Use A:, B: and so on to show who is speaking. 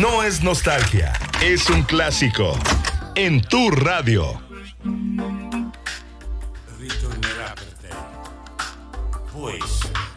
A: no es nostalgia, es un clásico. En tu radio.
B: Ritornerà per te. Può essere.